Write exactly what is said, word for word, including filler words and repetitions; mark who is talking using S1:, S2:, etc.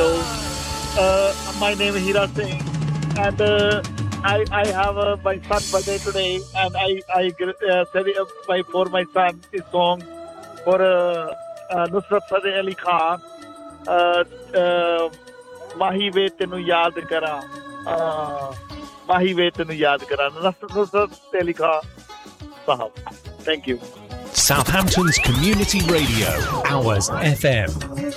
S1: hello. Uh, my name is Hira Singh, and uh, I I have uh, my son's birthday today, and I I uh, said uh, my for my son this song for uh, uh, Nusrat Fateh Ali Khan. Uh, uh, Mahi ve tenu yaad kara. Uh, Mahi ve tenu yaad kara. Nusrat Fateh Ali Khan Sahab. Thank you.
S2: Southampton's Community Radio, Hours F M.